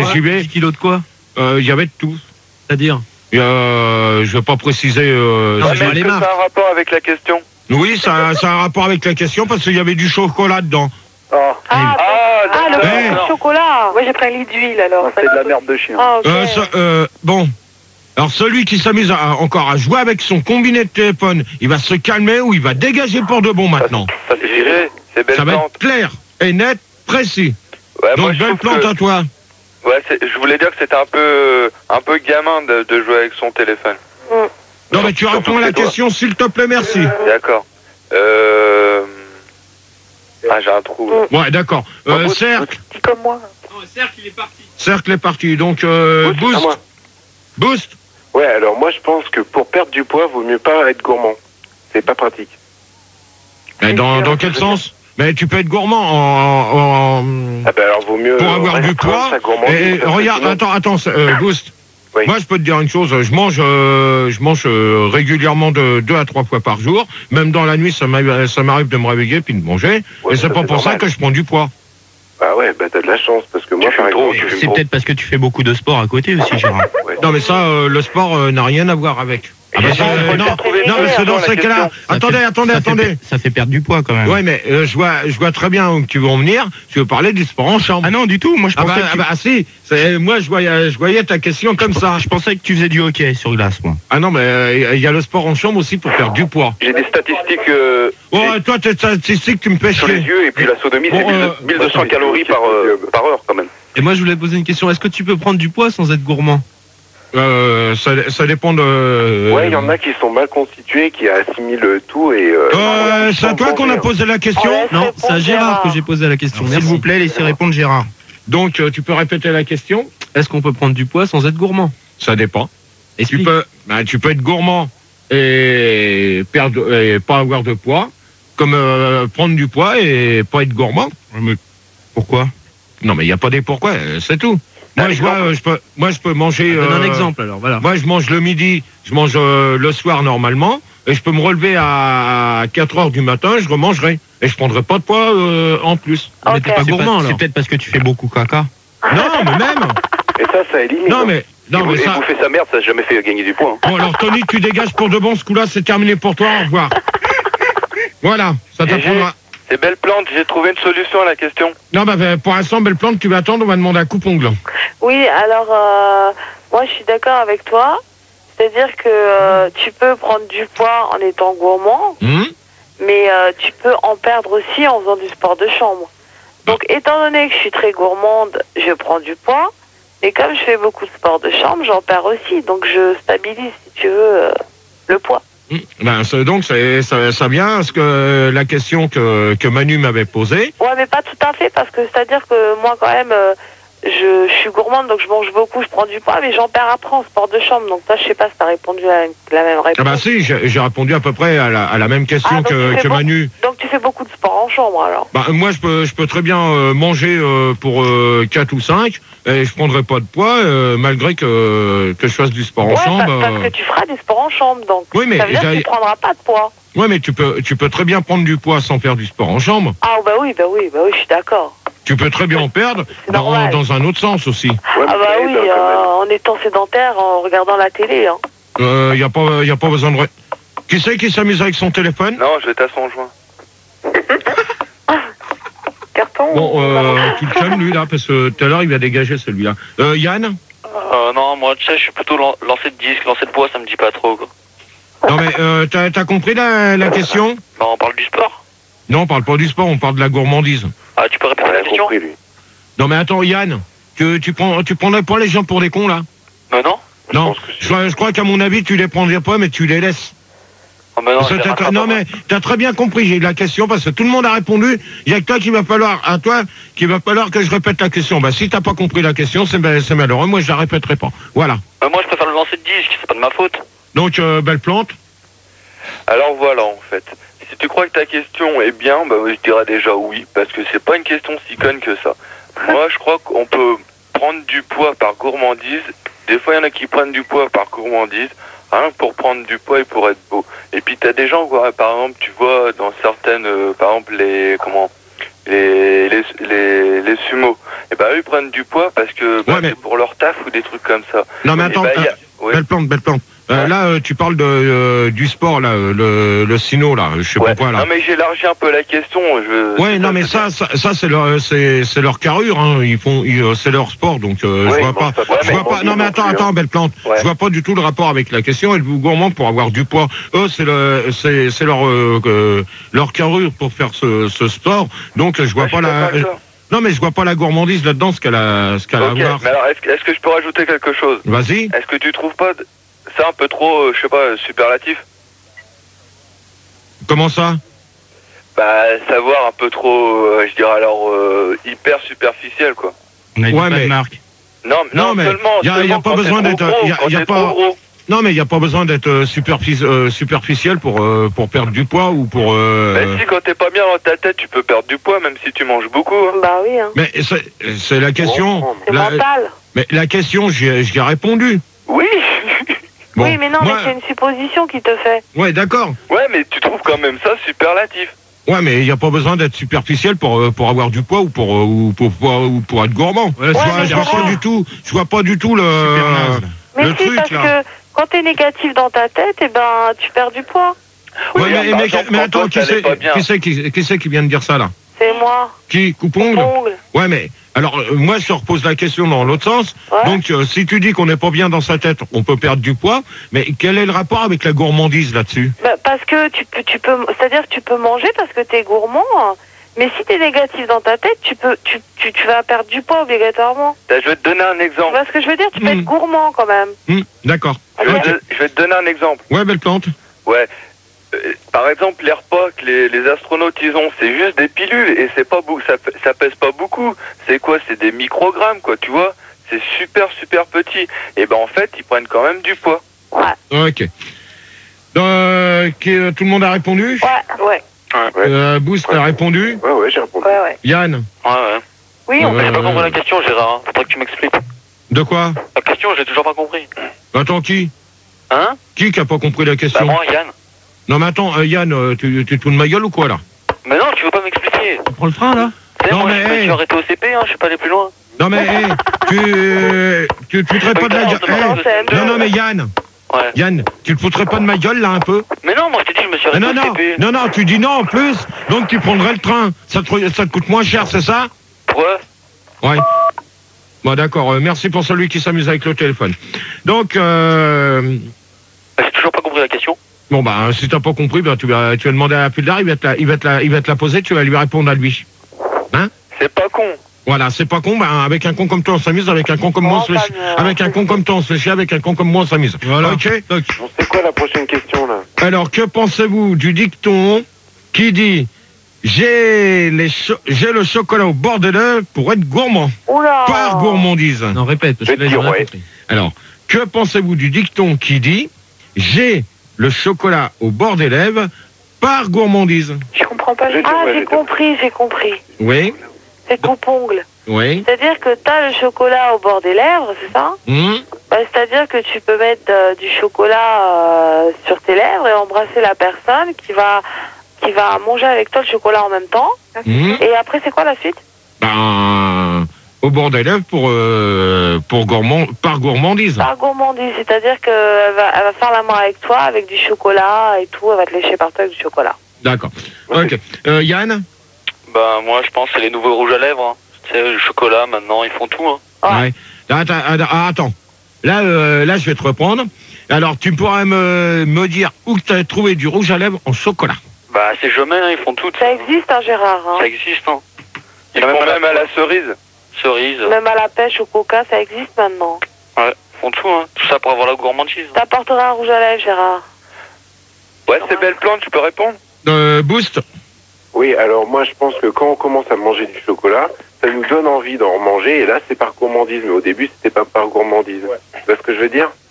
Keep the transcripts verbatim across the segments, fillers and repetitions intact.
j'y vais. dix kilos de quoi? Il euh, y avait de tout. C'est-à-dire euh, je vais pas préciser. Euh, non, mais est-ce que ça a un rapport avec la question? Oui, ça, ça a un rapport avec la question parce qu'il y avait du chocolat dedans. Oh. Ah, ah, ah, le ouais. chocolat. Moi, j'ai pris un lit d'huile, alors. C'est de la merde de chien. Ah, okay. euh, ça, euh, bon. Alors, celui qui s'amuse à, encore à jouer avec son combiné de téléphone, il va se calmer ou il va dégager pour de bon maintenant. Ça, ça suffisait. C'est belle Ça va plante. être clair et net, précis. Ouais, Donc, moi, je belle trouve plante que... à toi. Ouais, je voulais dire que c'était un peu, un peu gamin de, de jouer avec son téléphone. Mm. Non, mais tu réponds à la question, s'il te plaît, merci. D'accord. Euh... Ah, j'ai un trou. Mm. Ouais, d'accord. Euh, Bon, cercle. Dis comme moi. Non, cercle, il est parti. Cercle est parti. Donc, euh, Boost, à moi. boost. Boost. Ouais, alors moi je pense que pour perdre du poids, vaut mieux pas être gourmand. C'est pas pratique. Mais dans, dans quel sens? Mais tu peux être gourmand en, en, en- Ah ben alors vaut mieux... pour euh, avoir du restreindre poids. sa gourmandise, Et, parce que regarde, sinon- attends, attends, euh, Boost. Oui. Moi, je peux te dire une chose. Je mange, euh, je mange euh, régulièrement de deux à trois fois par jour. Même dans la nuit, ça m'arrive, ça m'arrive de me réveiller puis de manger. Ouais, et c'est ça, pas c'est pour ça normal. que je prends du poids. Ah ouais, bah t'as de la chance, parce que moi Tu par fumes trop, exemple... tu je fumes C'est fume peut-être parce que tu fais beaucoup de sport à côté aussi, Gérard. trop. Ouais. Non, mais ça, euh, le sport euh, n'a rien à voir avec. Ah, bah, Et ça, j'ai- euh, faut non, le trouver non, mais clair c'est dans dans la ces cas-là. question. Ça Attendez, fait- attendez, ça fait attendez. per- Ça fait perdre du poids quand même. Ouais, mais euh, je vois, je vois très bien où tu veux en venir. Tu veux parler du sport en chambre. Ah non, du tout. Moi, je Ah pensais bah, que ah tu... bah, ah si, c'est- moi je voyais, je voyais ta question comme ça. Je pensais que tu faisais du hockey sur glace, moi. Ah non, mais euh, il y a le sport en chambre aussi pour perdre du poids. J'ai des statistiques euh, Oh, toi, tes statistiques, tu me fais sur les chier. yeux, et puis la sodomie, c'est Bon, euh, mille deux cents calories par, euh, par heure, quand même. Et moi, je voulais poser une question. Est-ce que tu peux prendre du poids sans être gourmand? Euh, ça, ça dépend de... Ouais, il y en a qui sont mal constitués, qui assimilent tout et... Euh, Euh, c'est à toi qu'on a posé la question. Ouais. Non, c'est à Répondre, Gérard Gérard. que j'ai posé la question. Alors, S'il merci. vous plaît, laissez répondre Gérard. Donc, euh, tu peux répéter la question? Est-ce qu'on peut prendre du poids sans être gourmand? Ça dépend. Tu Explique. peux, bah, tu peux être gourmand et perdre et pas avoir de poids, comme euh, prendre du poids et pas être gourmand. Mais pourquoi? Non, mais il n'y a pas des pourquoi, euh, c'est tout. Moi, Un je vois, exemple. euh, je peux, moi, je peux manger. Donne un euh, exemple alors, voilà. Moi, je mange le midi, je mange euh, le soir normalement, et je peux me relever à quatre heures du matin, je remangerai. Et je prendrai pas de poids euh, en plus. Mais Ok. t'es pas C'est gourmand pas- alors. C'est peut-être parce que tu fais beaucoup caca. Non, mais même. Et ça, ça élimine. Non, hein. mais. Non, et mais vous- et ça. bouffer sa merde, ça n'a jamais fait gagner du poids. Hein. Bon, alors, Tony, tu dégages pour de bon, ce coup-là, c'est terminé pour toi, au revoir. Voilà, ça Et t'apprendra. C'est belle plante, j'ai trouvé une solution à la question. Non, bah, bah, pour l'instant, belle plante, tu vas attendre, on va demander un coupe-ongle. Oui, alors, euh, moi, je suis d'accord avec toi. C'est-à-dire que euh, tu peux prendre du poids en étant gourmand, Hum mais euh, tu peux en perdre aussi en faisant du sport de chambre. Donc, étant donné que je suis très gourmande, je prends du poids. Et comme je fais beaucoup de sport de chambre, j'en perds aussi. Donc, je stabilise, si tu veux, euh, le poids. Hum. Ben, c'est- donc, c'est- ça, ça vient à ce que la question que, que Manu m'avait posée. Ouais, mais pas tout à fait, parce que c'est-à-dire que moi, quand même, euh, je, je suis gourmande, donc je mange beaucoup, je prends du poids, mais j'en perds après en sport de chambre. Donc, toi, je sais pas si t'as répondu à la même réponse. Ah bah si, j'ai j'ai répondu à peu près à la, à la même question Ah, donc que, tu fais que beaucoup- Manu. Donc, tu fais beaucoup de sport en chambre, alors. Bah, moi, je peux, je peux très bien euh, manger euh, pour euh, quatre ou cinq et je prendrai pas de poids euh, malgré que, que je fasse du sport en Ouais, chambre. parce, parce euh. que tu feras du sport en chambre, donc. Oui, mais ça veut dire que j'ai- tu prendras pas de poids. Ouais, mais tu peux, tu peux très bien prendre du poids sans faire du sport en chambre. Ah, bah oui, bah oui, bah oui, je suis d'accord. Tu peux très bien en perdre C'est dans, normal. dans un autre sens aussi. Ouais, Ah, mais bah ça oui, aide, hein, quand même. euh, en étant sédentaire, en regardant la télé, hein. Il euh, n'y a, pas- y a pas besoin de... ré- Qui c'est qui s'amuse avec son téléphone? Non, je vais à son joint. Carton Bon, ou- euh, tu le calmes lui là, parce que tout à l'heure il va dégager celui-là. Euh, Yann? Euh, non, moi, tu sais, je suis plutôt lan- lancer de disque, lancer de poids, ça me dit pas trop, quoi. Non mais euh, t'as t'as compris la, la question? Bah, on parle du sport. Non, on parle pas du sport, on parle de la gourmandise. Ah, tu peux répéter Il la a question? compris, lui. Non mais attends Yann, tu, tu, prends, tu prendrais pas les gens pour des cons là? Bah, non. Non, pense que je, crois- je crois qu'à mon avis tu les prendrais pas mais tu les laisses. Ah, bah, non, Parce que je les t'as- rattrape non pas. mais t'as très bien compris, j'ai eu la question parce que tout le monde a répondu. Il y a que toi qui va falloir, à toi, qu'il va falloir que je répète la question. Bah si t'as pas compris la question, c'est ma- c'est malheureux. Moi je la répéterai pas. Voilà. Bah, moi, je préfère le lancer de disque, c'est pas de ma faute. Donc euh, belle plante. Alors voilà, en fait. Si tu crois que ta question est bien, bah, je dirais déjà oui, parce que c'est pas une question si conne que ça. Moi, je crois qu'on peut prendre du poids par gourmandise. Des fois, il y en a qui prennent du poids par gourmandise, rien que pour prendre du poids et pour être beau. Et puis, t'as des gens, quoi, par exemple, tu vois, dans certaines, euh, par exemple, les, comment, les, les, les, les sumos, et ben eux ils prennent du poids parce que bah, Ouais, mais- c'est pour leur taf ou des trucs comme ça. Non mais Et attends, bah, il y a- euh, ouais. belle plante, belle plante. Euh, Ouais. Là, euh, tu parles de euh, du sport là, euh, le le sino là, je sais Ouais. pas quoi là. Non mais j'élargis un peu la question. Je... Ouais, non mais ça, ça, ça c'est leur, c'est, c'est leur carrure, hein. Ils font, ils, euh, c'est leur sport, donc euh, Ouais, je vois bon, pas, ça va, je mais vois on pas. dit Non mais non attends, plus, attends, hein. belle plante. Ouais. Je vois pas du tout le rapport avec la question. Êtes-vous gourmand pour avoir du poids? Eux, c'est le, c'est, c'est leur, euh, euh, leur carrure pour faire ce, ce sport. Donc je vois Ouais, je pas suis la. d'accord avec toi. Non mais je vois pas la gourmandise là-dedans, ce qu'elle a, ce qu'elle a Ok, à voir. mais alors est-ce que, est-ce que je peux rajouter quelque chose? Vas-y. Est-ce que tu trouves pas d- ça un peu trop, euh, je sais pas, superlatif? Comment ça? Bah savoir un peu trop, euh, je dirais alors euh, hyper superficiel quoi. On a dit Ouais, pas mais- de marque. Non, Non, non, mais seulement, y a- seulement y a pas quand besoin t'es d'être- trop gros, y a- quand y a t'es pas- trop gros. Non mais il y a pas besoin d'être euh, superfici- euh, superficiel pour euh, pour perdre du poids ou pour. Euh... Mais si quand t'es pas bien dans ta tête, tu peux perdre du poids même si tu manges beaucoup. hein. Bah oui, hein. Mais c'est, c'est la question. C'est La- mental. Mais la question, j'y ai, j'y ai répondu. Oui. Bon, oui, mais non, moi- mais c'est une supposition qui te fait. Ouais, d'accord. Ouais, mais tu trouves quand même ça superlatif. Ouais, mais il n'y a pas besoin d'être superficiel pour euh, pour avoir du poids ou pour euh, ou pour, pour, ou pour être gourmand. Voilà, je c'est vois, mais je vois c'est pas vrai. du tout. Je vois pas du tout le super naze, là. Mais le si, truc parce là. que quand t'es négatif dans ta tête, eh ben, tu perds du poids. Ouais, Oui, mais, par mais, exemple, mais quand attends, toi, qui t'allais c'est pas bien. qui c'est qui, qui c'est qui vient de dire ça là? C'est moi. Qui coupe-ongle? Ongle. Ouais, mais alors euh, moi je te repose la question dans l'autre sens. Ouais. Donc euh, si tu dis qu'on n'est pas bien dans sa tête, on peut perdre du poids. Mais quel est le rapport avec la gourmandise là-dessus? Bah, parce que tu peux, tu peux, c'est-à-dire que tu peux manger parce que t'es gourmand. hein. Mais si t'es négatif dans ta tête, tu peux, tu, tu, tu vas perdre du poids obligatoirement. Là, je vais te donner un Tu exemple. vois ce que je veux dire? Tu peux Hmm. être gourmand quand même. Hmm, d'accord. Je vais, Ok. te, je vais te donner un exemple. Ouais, belle plante. Ouais. Euh, par exemple, les repas que les, les astronautes ils ont, c'est juste des pilules et c'est pas beau, ça, ça pèse pas beaucoup. C'est quoi? C'est des microgrammes, quoi, tu vois? C'est super super petit. Et ben en fait, ils prennent quand même du poids. Ok. Euh, qui, euh, tout le monde a répondu? Ouais, ouais, Ouais, Euh, Boost a répondu? ouais, ouais, j'ai répondu. ouais, ouais. Yann? Ouais, ouais. Oui, on Euh, J'ai pas compris la question, Gérard. hein. Faudrait que tu m'expliques. De quoi? La question, j'ai toujours pas compris. Attends, qui? Hein? Qui qui a pas compris la Bah question? moi, Yann. Non mais attends, euh, Yann, euh, tu, tu te fous de ma gueule ou quoi là? Mais non, tu veux pas m'expliquer. Tu prends le train là? Tu sais, Non, moi, mais, je me hey. suis arrêté au C P, hein, je suis pas allé plus loin. Non mais hey, tu, tu te foutrais pas de la Oui, gueule. non, Hey, non, c'est- non non mais Yann, Ouais. Yann, tu te foutrais pas de ma gueule là un peu? Mais non, moi je t'ai dit, je me suis arrêté Non non au non, C P. non non, tu dis non en plus, donc tu prendrais le train. Ça te, ça te coûte moins cher, c'est ça? Pourquoi? Ouais. Bon d'accord, euh, merci pour celui qui s'amuse avec le téléphone. Donc euh, Bah, j'ai toujours pas compris la question. bon bah si t'as pas compris, bah, tu vas tu vas demander à Puldar, il va te la, il va te la, il va te la poser, tu vas lui répondre à lui. C'est pas con. Voilà, c'est pas con, bah, avec un con comme toi on s'amuse, avec un con comme moi on se fait Non, chier. pas de- Avec un con comme toi on se fait chier, avec un con comme moi on s'amuse. Voilà. Ok. Toc. Bon, c'est quoi la prochaine question là? Alors que pensez-vous du dicton qui dit j'ai les cho- j'ai le chocolat au bord des lèvres pour être gourmand, Oula. par gourmandise. Non, répète, parce Je que là, vais j'ai te rien dire, ouais. compris. Alors que pensez-vous du dicton qui dit j'ai le chocolat au bord des lèvres par gourmandise? Je comprends pas. Je vais te- Ah, ouais, je j'ai vais te- compris, j'ai compris. Oui, C'est coupe-ongle. oui. C'est-à-dire que t'as le chocolat au bord des lèvres, c'est ça? Hum, Bah, c'est-à-dire que tu peux mettre euh, du chocolat euh, sur tes lèvres et embrasser la personne qui va qui va manger avec toi le chocolat en même temps. hum. Et après, c'est quoi la suite? Ben, au bord des lèvres pour euh, pour gourmand par gourmandise. Par gourmandise, c'est-à-dire qu'elle va, elle va faire la main avec toi avec du chocolat et tout, elle va te lécher par toi avec du chocolat. D'accord. Ok. Euh, Yann? Bah moi je pense que c'est les nouveaux rouges à lèvres. Hein. Tu sais, le chocolat maintenant, ils font tout. Hein. Ouais. Ouais. Attends, attends, ah, attends. Là, euh, là, je vais te reprendre. Alors, tu pourrais me, me dire où tu as trouvé du rouge à lèvres en chocolat. Bah c'est jamais, hein, ils font tout. Ça existe, hein, Gérard. Hein. Ça existe, hein. Ils font même à la cerise. cerise. Même à la pêche, au coca, ça existe maintenant. Ouais, ils font tout, hein. Tout ça pour avoir la gourmandise. T'apporteras un rouge à lèvres, Gérard. Ouais, c'est belle plante, tu peux répondre? Euh, Boost? Oui, alors moi je pense que quand on commence à manger du chocolat, ça nous donne envie d'en manger et là c'est par gourmandise, mais au début c'était pas par gourmandise. Tu vois ce que je veux dire?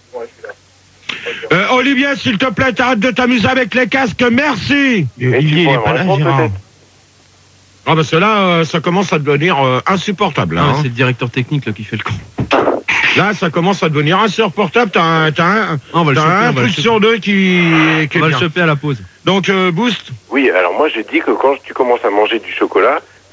Euh, Olivier, s'il te plaît, t'arrêtes de t'amuser avec les casques, merci. Mais tu il pourrais est pas me là, répondre, Gérard. peut-être? Ah, parce que là, euh, ça commence à devenir euh, insupportable. Là, Ah, hein. c'est le directeur technique là qui fait le con. Là, ça commence à devenir insupportable. T'as un, t'as un, Ah, on va le t'as choper, un on va le truc choper. sur deux qui, qui On est va le bien. choper à la pause. Donc, euh, Boost? Oui, alors moi je dis que quand tu commences à manger du chocolat, ça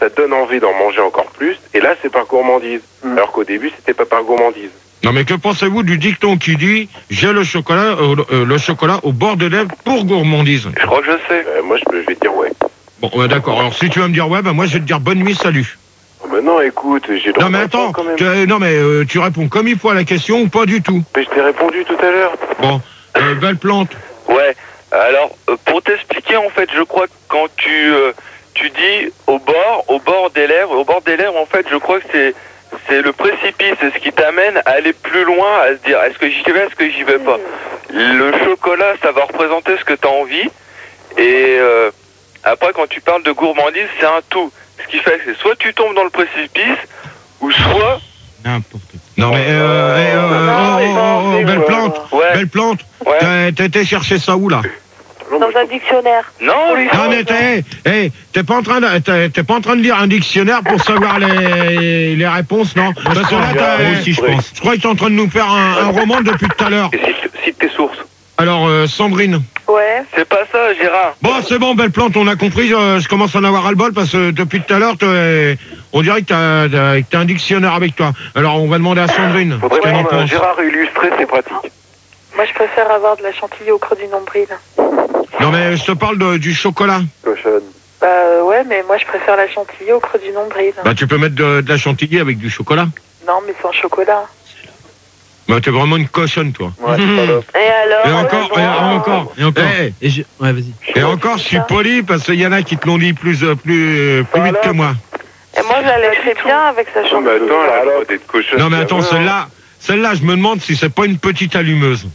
ça te donne envie d'en manger encore plus, et là c'est par gourmandise. Mm. Alors qu'au début c'était pas par gourmandise. Non mais que pensez-vous du dicton qui dit j'ai le chocolat euh, euh, le chocolat au bord des lèvres pour gourmandise? Je crois que je sais. Euh, moi je, peux- je vais te dire ouais. Bon ouais, d'accord, alors si tu vas me dire ouais, bah moi je vais te dire bonne nuit, salut. Oh, bah non écoute, j'ai le Non mais droit de attends, répondre, quand même. tu- non mais euh, tu réponds comme il faut à la question ou pas du tout? Mais je t'ai répondu tout à l'heure. Bon, euh, belle plante. Ouais. Alors, euh, pour t'expliquer, en fait, je crois que quand tu euh, tu dis au bord, au bord des lèvres, au bord des lèvres, en fait, je crois que c'est c'est le précipice, c'est ce qui t'amène à aller plus loin, à se dire est-ce que j'y vais, est-ce que j'y vais pas. Le chocolat, ça va représenter ce que tu as envie. Et euh, après, quand tu parles de gourmandise, c'est un tout. Ce qui fait que c'est soit tu tombes dans le précipice, ou soit... N'importe quoi. Non mais euh, eh, euh, oh, oh, oh, oh, belle plante, Ouais. belle plante. Ouais. T'as- T'as été chercher ça où là? Dans un dictionnaire. Non, lui, Non mais t'es, hey, t'es pas en train de, t'es, t'es pas en train de lire un dictionnaire pour savoir les, les réponses, non? Parce que là, t'as- Moi aussi, je pense. je crois que t'es en train de nous faire un, un roman depuis tout à l'heure. Et cite, cite tes sources. Alors, euh, Sandrine. Ouais. c'est pas ça, Gérard. Bon, c'est bon, belle plante, on a compris. Je, je commence à en avoir ras-le-bol parce que depuis tout à l'heure, t'es- on dirait que t'as, t'as, que t'as un dictionnaire avec toi. Alors, on va demander à Sandrine. Faudrait ce qu'elle en prendre un pense. Gérard illustré, c'est pratique. Moi, je préfère avoir de la chantilly au creux du nombril. Non mais je te parle de- du chocolat. Cochonne. Bah euh, ouais, mais moi, je préfère la chantilly au creux du nombril. Bah, tu peux mettre de, de la chantilly avec du chocolat. Non, mais sans chocolat. Bah, t'es vraiment une cochonne, toi. Ouais, c'est pas l'offre. Et alors Et encore, et encore, Et encore. Eh, Et je... Ouais, vas-y. et encore, je suis poli parce qu'il y en a qui te l'ont dit plus, euh, plus, euh, plus vite que moi. Et moi, je la laisserais bien avec sa Non mais chantilly. attends, elle a pas d'être cochonne. Non mais attends, c'est vrai, hein. celle-là, celle-là, je me demande si c'est pas une petite allumeuse.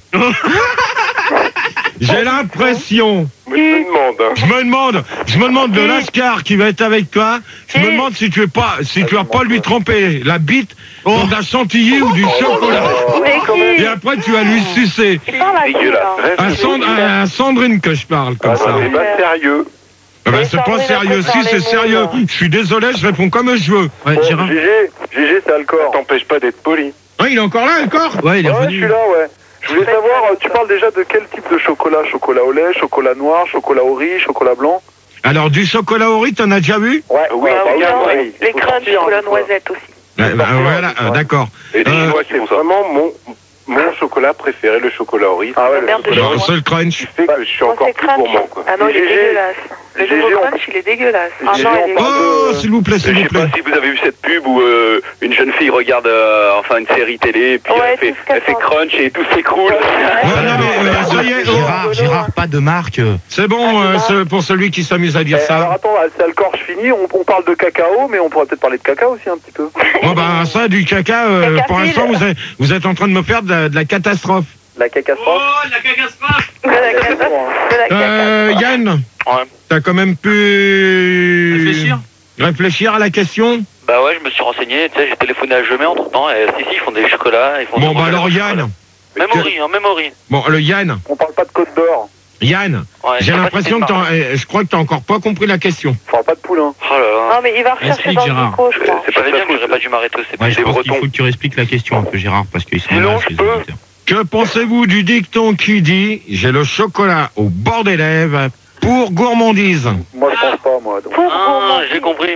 J'ai l'impression, Mais je me demande, hein. je me demande, je me demande de Lascar qui va être avec toi. Je me demande si tu es pas, si tu vas pas lui tremper la bite dans de la chantilly ou du chocolat. Mais qui Et après, tu vas lui sucer. Il parle à qui, Dégueulasse. là Reste À, Sand- à Sandrine que je parle comme Ah, ça. c'est pas sérieux. Ah ben, Mais c'est pas Sandrine, sérieux. elle Si, préfère c'est les sérieux. mots, Je suis désolé, je réponds comme je veux. Ouais, Gérard. G G, G G, c'est Alcor. Ça t'empêche pas d'être poli. Ah, il est encore là, encore? Ouais, il est Ouais, je revenu. suis là, ouais. Je voulais savoir, euh, tu parles déjà de quel type de chocolat? Chocolat au lait, chocolat noir, chocolat au riz, chocolat blanc? Alors, du chocolat au riz, t'en as déjà vu? Ouais, oui, bah, regarde, ouais, ouais. il Les faut crunchs, sortir, chocolat hein, noisette aussi. Ouais, bah, voilà, euh, d'accord. Et les Euh, Chinois qui font ça. Vraiment mon, mon chocolat préféré, le chocolat au riz. Ah ouais, le Merde de chocolat Non, au moi. seul crunch. Qui fait que je suis Moi, encore c'est plus crunch. gourmand, quoi. Ah non, il est G G. dégueulasse. Le G G, nouveau on- crunch, il est dégueulasse. Ah G G, non, on il est parle Oh, de- s'il vous plaît, Je s'il vous sais plaît. pas si vous avez vu cette pub où euh, une jeune fille regarde euh, enfin une série télé et puis Ouais, elle fait, tout ce qu'elle elle fait pense. crunch et tout s'écroule. Ouais, non, mais euh, ça y est, oh, Gérard, Gérard, pas de marque. c'est bon euh, c'est pour celui qui s'amuse à dire Eh, alors ça. attends, c'est Alcor, je finis. On, on parle de cacao, mais on pourrait peut-être parler de caca aussi un petit peu. Bon, bah, ça, du caca, euh, Caca pour file. l'instant, vous êtes, vous êtes en train de me faire de la, de la catastrophe. La cacastrophe. la catastrophe. De la cata- de la cata- Euh, Yann, Ouais. t'as quand même pu Réfléchir réfléchir à la question? Bah ouais, je me suis renseigné, tu sais, j'ai téléphoné à Jemais entre temps et si si, ils font des chocolats, ils font Bon, des bah alors chocolats. Yann, Même au riz, hein, même au riz. bon, le Yann, On parle pas de côte d'or. Yann, Ouais, j'ai je sais pas l'impression si que c'est t'as, euh, je crois que t'as encore pas compris la question. On parle pas de poulain. Oh là là. Non, mais il va rechercher Explique, dans le Gérard. micro, je Euh, crois. C'est pas bien que j'aurais pas dû m'arrêter, c'est Ouais, plus je des pense qu'il bretons. faut que tu réexpliques la question un peu, Gérard, parce qu'ils sont Sinon, là, je ces peux. auditeurs. Que pensez-vous du dicton qui dit « J'ai le chocolat au bord des lèvres pour gourmandise Moi, je pense pas, moi. Donc. Pour Ah, gourmandise. j'ai compris.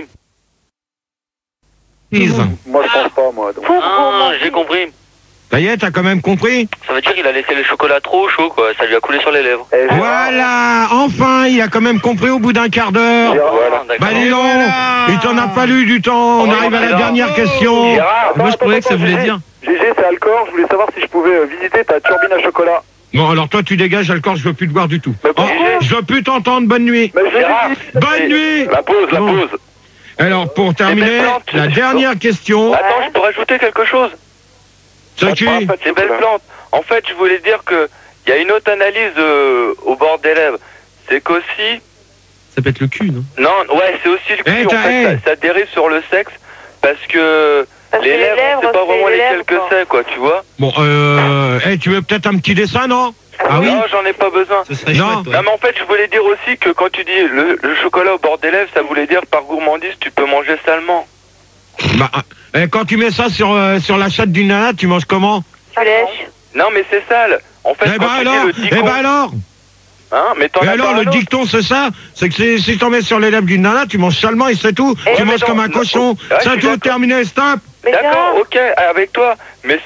Moi, je pense pas, moi. Donc. Pour Ah, gourmandise. j'ai compris. Ça y est, t'as quand même compris? Ça veut dire qu'il a laissé le chocolat trop chaud, quoi. Ça lui a coulé sur les lèvres. Eh, Gérard, Voilà, enfin, il a quand même compris au bout d'un quart d'heure. Gérard, Voilà, Bah d'accord. dis donc, il t'en a fallu du temps, on Oh, arrive à la Gérard. dernière question. Gérard, Moi, je attends, croyais que ça attends, voulait G G. dire. G G, c'est Alcor. Je voulais savoir si je pouvais euh, visiter ta turbine à chocolat. Bon, alors toi, tu dégages, Alcor, je veux plus te voir du tout. Mais Oh, pourquoi je veux plus t'entendre, bonne nuit. Mais je Gérard, l'ai dit. Bonne nuit. La pause, la Bon. pause. Alors, pour terminer, belles plantes, la c'est dernière question, Attends, je peux rajouter quelque chose. c'est qui? C'est belle plante. En fait, je voulais dire que il y a une autre analyse euh, au bord des lèvres. C'est qu'aussi, Ça peut être le cul, non? non, ouais, c'est aussi le cul. Eh, en t'as- fait, eh. ça, ça dérive sur le sexe parce que Parce les que lèvres, on sait pas c'est vraiment les lesquelles lèvres, que quoi. c'est, quoi, tu vois. Bon, euh, eh, tu veux peut-être un petit dessin, non? Ah oui? Non, j'en ai pas besoin. Ce serait Non. chouette, ouais. Non, mais en fait, je voulais dire aussi que quand tu dis le, le chocolat au bord des lèvres, ça voulait dire par gourmandise, tu peux manger salement. Bah, eh, quand tu mets ça sur, euh, sur la chatte d'une nana, tu manges comment? Tu lèches. Non, mais c'est sale. En fait, Eh quand ben tu alors, dis le eh dicton, ben alors, Hein, mais t'en Et as alors, pas un le autre. dicton, c'est ça? C'est que si, si t'en mets sur les lèvres d'une nana, tu manges salement et c'est tout. Eh tu mais manges non, comme un non, cochon. ouais, je C'est suis tout, d'accord. terminé, stop. Mais D'accord, Gérard, ok, avec toi. Mais